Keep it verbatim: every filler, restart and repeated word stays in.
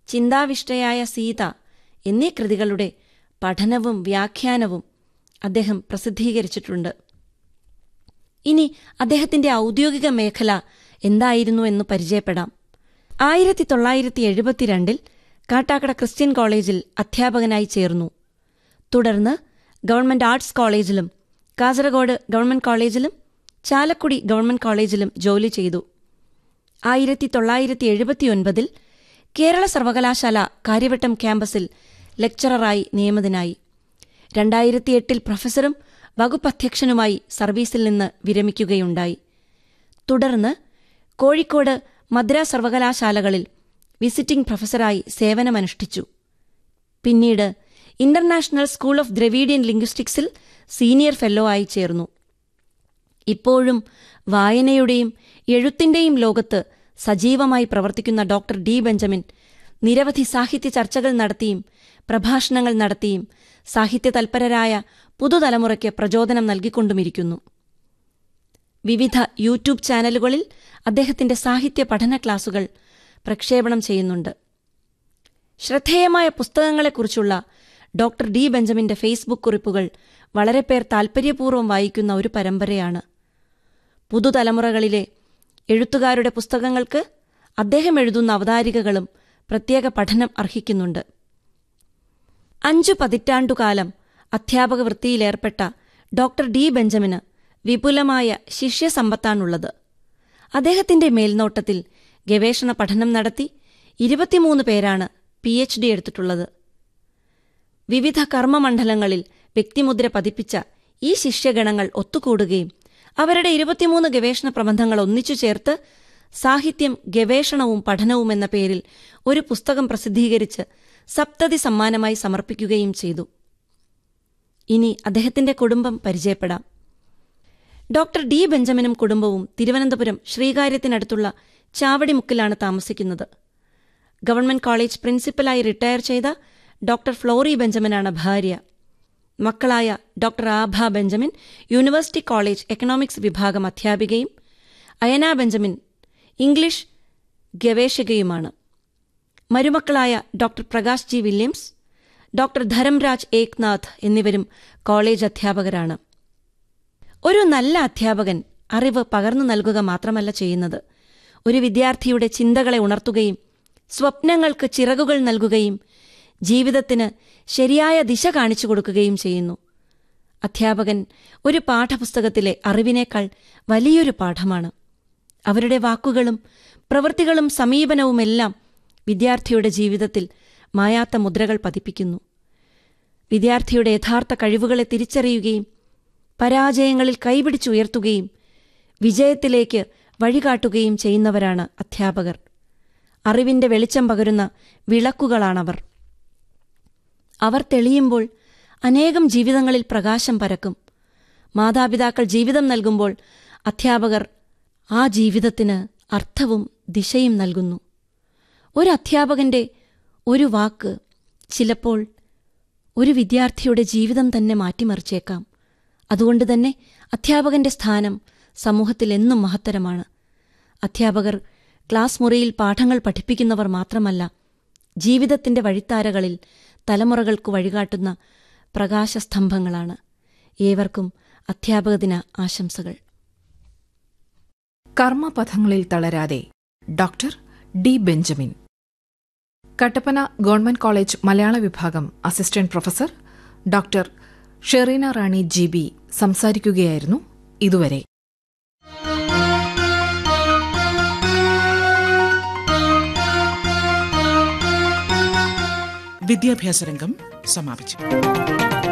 ചിന്താവിഷ്ടയായ സീത എന്നീ കൃതികളുടെ പഠനവും വ്യാഖ്യാനവും അദ്ദേഹം പ്രസിദ്ധീകരിച്ചിട്ടുണ്ട്. ഇനി അദ്ദേഹത്തിന്റെ ഔദ്യോഗിക മേഖല എന്തായിരുന്നു എന്ന് പരിചയപ്പെടാം. ആയിരത്തി തൊള്ളായിരത്തി എഴുപത്തിരണ്ടിൽ കാട്ടാക്കട ക്രിസ്ത്യൻ കോളേജിൽ അധ്യാപകനായി ചേർന്നു. തുടർന്ന് ഗവൺമെന്റ് ആർട്സ് കോളേജിലും കാസർഗോഡ് ഗവൺമെന്റ് കോളേജിലും ചാലക്കുടി ഗവൺമെന്റ് കോളേജിലും ജോലി ചെയ്തു. ആയിരത്തി തൊള്ളായിരത്തി എഴുപത്തിയൊൻപതിൽ കേരള സർവകലാശാല കാര്യവട്ടം ക്യാമ്പസിൽ ലെക്ചററായി നിയമിതനായി. രണ്ടായിരത്തി എട്ടിൽ പ്രൊഫസറും വകുപ്പധ്യക്ഷനുമായി സർവീസിൽ നിന്ന് വിരമിക്കുകയുണ്ടായി. തുടർന്ന് കോഴിക്കോട് മദ്രാസ് സർവകലാശാലകളിൽ വിസിറ്റിംഗ് പ്രൊഫസറായി സേവനമനുഷ്ഠിച്ചു. പിന്നീട് international school of Dravidian ലിംഗ്വിസ്റ്റിക്സിൽ senior fellow ആയി ചേർന്നു. ഇപ്പോഴും വായനയുടെയും എഴുത്തിന്റെയും ലോകത്ത് സജീവമായി പ്രവർത്തിക്കുന്ന ഡോക്ടർ ഡി ബെഞ്ചമിൻ നിരവധി സാഹിത്യ ചർച്ചകൾ നടത്തിയും പ്രഭാഷണങ്ങൾ നടത്തിയും സാഹിത്യ തൽപരരായ പുതുതലമുറയ്ക്ക് പ്രചോദനം നൽകിക്കൊണ്ടുമിരിക്കുന്നു. വിവിധ യൂട്യൂബ് ചാനലുകളിൽ അദ്ദേഹത്തിന്റെ സാഹിത്യ പഠന ക്ലാസുകൾ പ്രക്ഷേപണം ചെയ്യുന്നുണ്ട്. ശ്രദ്ധേയമായ പുസ്തകങ്ങളെക്കുറിച്ചുള്ള ഡോക്ടർ ഡി ബെഞ്ചമിന്റെ ഫേസ്ബുക്ക് കുറിപ്പുകൾ വളരെ പേർ താൽപര്യപൂർവ്വം വായിക്കുന്ന ഒരു പരമ്പരയാണ്. പുതുതലമുറകളിലെ എഴുത്തുകാരുടെ പുസ്തകങ്ങൾക്ക് അദ്ദേഹം എഴുതുന്ന അവതാരികകളും പ്രത്യേക പഠനം അർഹിക്കുന്നുണ്ട്. അഞ്ചു പതിറ്റാണ്ടുകാലം അധ്യാപക വൃത്തിയിലേർപ്പെട്ട ഡോക്ടർ ഡി ബെഞ്ചമിന് വിപുലമായ ശിഷ്യസമ്പത്താണുള്ളത്. അദ്ദേഹത്തിന്റെ മേൽനോട്ടത്തിൽ ഗവേഷണ പഠനം നടത്തി ഇരുപത്തിമൂന്ന് പേരാണ് പി എച്ച് ഡി എടുത്തിട്ടുള്ളത്. വിവിധ കർമ്മമണ്ഡലങ്ങളിൽ വ്യക്തിമുദ്ര പതിപ്പിച്ച ഈ ശിഷ്യഗണങ്ങൾ ഒത്തുകൂടുകയും അവരുടെ ഇരുപത്തിമൂന്ന് ഗവേഷണ പ്രബന്ധങ്ങൾ ഒന്നിച്ചു ചേർത്ത് സാഹിത്യം ഗവേഷണവും പഠനവും എന്ന പേരിൽ ഒരു പുസ്തകം പ്രസിദ്ധീകരിച്ച് സപ്തതി സമ്മാനമായി സമർപ്പിക്കുകയും ചെയ്തു. ഇനി അദ്ദേഹത്തിന്റെ കുടുംബം പരിചയപ്പെടാം. ഡോക്ടർ ഡി ബെഞ്ചമിനും കുടുംബവും തിരുവനന്തപുരം ശ്രീകാര്യത്തിനടുത്തുള്ള ചാവടിമുക്കിലാണ് താമസിക്കുന്നത്. ഗവൺമെന്റ് കോളേജ് പ്രിൻസിപ്പലായി റിട്ടയർ ചെയ്ത ഡോക്ടർ ഫ്ലോറി ബെഞ്ചമിനാണ് ഭാര്യ. മക്കളായ doctor Abha Benjamin university college economics വിഭാഗം അധ്യാപികയും Ayana Benjamin English ഗവേഷകയുമാണ്. മരുമക്കളായ doctor Prakash ji Williams, doctor Dharamraj Eknath എന്നിവരും കോളേജ് അധ്യാപകരാണ്. ഒരു നല്ല അധ്യാപകൻ അറിവ് പകർന്നു നൽകുക മാത്രമല്ല ചെയ്യുന്നത്, ഒരു വിദ്യാർത്ഥിയുടെ ചിന്തകളെ ഉണർത്തുകയും സ്വപ്നങ്ങൾക്ക് ചിറകുകൾ നൽകുകയും ജീവിതത്തിന് ശരിയായ ദിശ കാണിച്ചു കൊടുക്കുകയും ചെയ്യുന്നു. അധ്യാപകൻ ഒരു പാഠപുസ്തകത്തിലെ അറിവിനേക്കാൾ വലിയൊരു പാഠമാണ്. അവരുടെ വാക്കുകളും പ്രവൃത്തികളും സമീപനവുമെല്ലാം വിദ്യാർത്ഥിയുടെ ജീവിതത്തിൽ മായാത്ത മുദ്രകൾ പതിപ്പിക്കുന്നു. വിദ്യാർത്ഥിയുടെ യഥാർത്ഥ കഴിവുകളെ തിരിച്ചറിയുകയും പരാജയങ്ങളിൽ കൈപിടിച്ചുയർത്തുകയും വിജയത്തിലേക്ക് വഴികാട്ടുകയും ചെയ്യുന്നവരാണ് അധ്യാപകർ. അറിവിന്റെ വെളിച്ചം പകരുന്ന വിളക്കുകളാണവർ. അവർ തെളിയുമ്പോൾ അനേകം ജീവിതങ്ങളിൽ പ്രകാശം പരക്കും. മാതാപിതാക്കൾ ജീവിതം നൽകുമ്പോൾ അധ്യാപകർ ആ ജീവിതത്തിന് അർത്ഥവും ദിശയും നൽകുന്നു. ഒരു അധ്യാപകന്റെ ഒരു വാക്ക് ചിലപ്പോൾ ഒരു വിദ്യാർത്ഥിയുടെ ജീവിതം തന്നെ മാറ്റിമറിച്ചേക്കാം. അതുകൊണ്ട് തന്നെ അധ്യാപകന്റെ സ്ഥാനം സമൂഹത്തിൽ എന്നും മഹത്തരമാണ്. അധ്യാപകർ ക്ലാസ് മുറിയിൽ പാഠങ്ങൾ പഠിപ്പിക്കുന്നവർ മാത്രമല്ല, ജീവിതത്തിന്റെ വഴിത്താരകളിൽ തലമുറകൾക്ക് വഴികാട്ടുന്ന പ്രകാശസ്തംഭങ്ങളാണ്. ഏവർക്കും അധ്യാപകദിന ആശംസകൾ. കർമ്മപഥങ്ങളിൽ തളരാതെ doctor D Benjamin. Kattappana government college മലയാള വിഭാഗം അസിസ്റ്റന്റ് പ്രൊഫസർ ഡോക്ടർ ഷെറീന റാണി ജി ബി സംസാരിക്കുകയായിരുന്നു ഇതുവരെ. വിദ്യാഭ്യാസ രംഗം സമാപിച്ചു.